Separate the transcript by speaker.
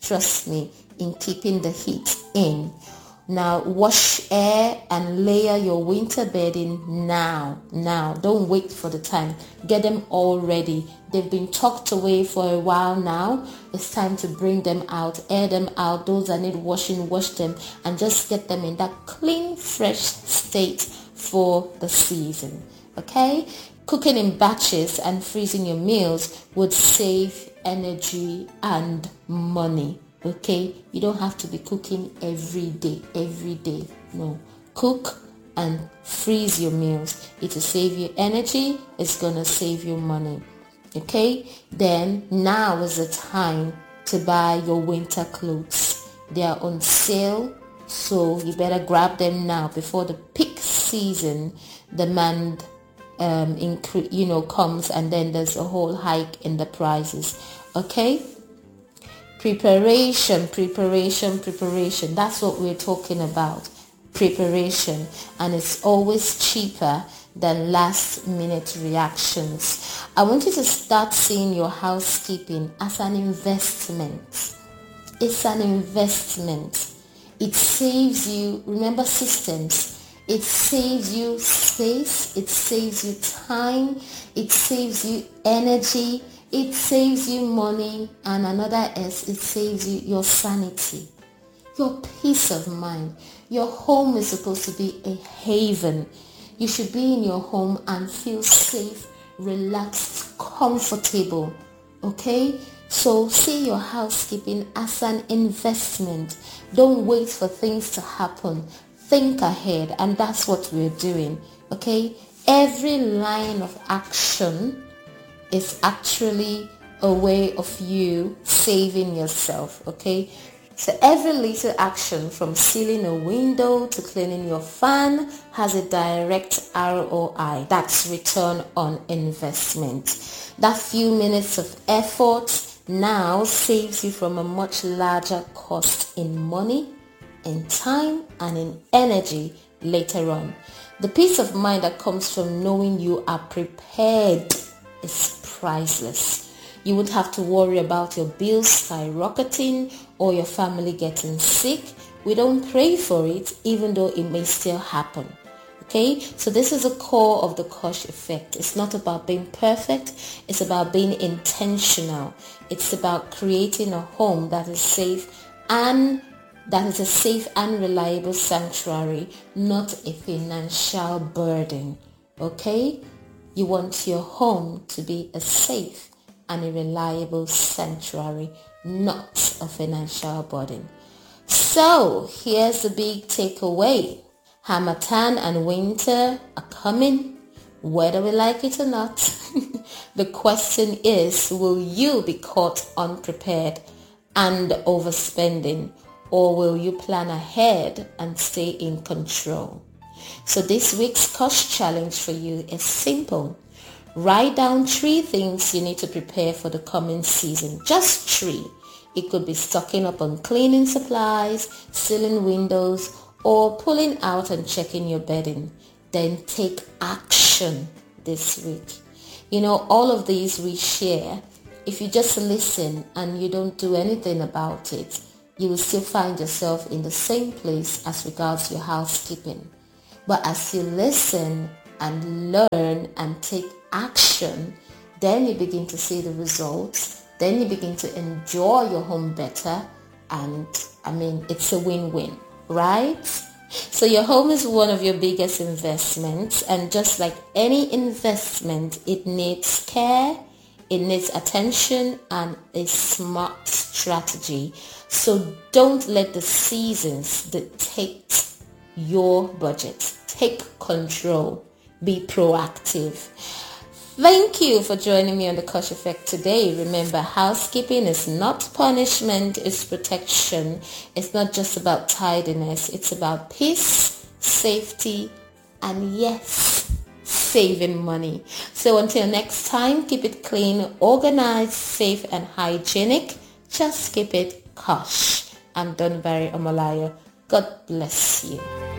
Speaker 1: trust me, in keeping the heat in. Now wash, air, and layer your winter bedding now. Don't wait for the time. Get them all ready. They've been tucked away for a while now. It's time to bring them out, air them out. Those that need washing, wash them, and just get them in that clean, fresh state for the season. Okay? Cooking in batches and freezing your meals would save energy and money. Okay, you don't have to be cooking every day. No, cook and freeze your meals. It will save you energy. It's gonna save you money. Okay, then now is the time to buy your winter clothes. They are on sale, so you better grab them now before the peak season demand comes, and then there's a whole hike in the prices. Okay. Preparation. That's what we're talking about. Preparation. And it's always cheaper than last minute reactions. I want you to start seeing your housekeeping as an investment. It's an investment. It saves you, remember systems. It saves you space. It saves you time. It saves you energy. It saves you money, and another S, it saves you your sanity, your peace of mind. Your home is supposed to be a haven. You should be in your home and feel safe, relaxed, comfortable. Okay? So see your housekeeping as an investment. Don't wait for things to happen. Think ahead, and that's what we're doing. Okay? Every line of action is actually a way of you saving yourself, okay? So every little action, from sealing a window to cleaning your fan, has a direct ROI. That's return on investment. That few minutes of effort now saves you from a much larger cost in money, in time, and in energy later on. The peace of mind that comes from knowing you are prepared is priceless. You won't have to worry about your bills skyrocketing or your family getting sick. We don't pray for it, even though it may still happen. Okay, so this is the core of the Kosh effect. It's not about being perfect. It's about being intentional. It's about creating a home that is safe, and that is a safe and reliable sanctuary, not a financial burden. Okay? You want your home to be a safe and a reliable sanctuary, not a financial burden. So here's the big takeaway. Harmattan and winter are coming, whether we like it or not. The question is, will you be caught unprepared and overspending, or will you plan ahead and stay in control? So this week's Kosh challenge for you is simple. Write down 3 things you need to prepare for the coming season. Just 3. It could be stocking up on cleaning supplies, sealing windows, or pulling out and checking your bedding. Then take action this week. You know, all of these we share. If you just listen and you don't do anything about it, you will still find yourself in the same place as regards your housekeeping. But as you listen and learn and take action, then you begin to see the results. Then you begin to enjoy your home better. And it's a win-win, right? So your home is one of your biggest investments. And just like any investment, it needs care, it needs attention, and a smart strategy. So don't let the seasons dictate your budget. Take control. Be proactive. Thank you for joining me on the Kosh Effect today. Remember, housekeeping is not punishment, it's protection. It's not just about tidiness. It's about peace, safety, and yes, saving money. So until next time, keep it clean, organized, safe, and hygienic. Just keep it Kosh. I'm Donberry Omalayo. God bless you.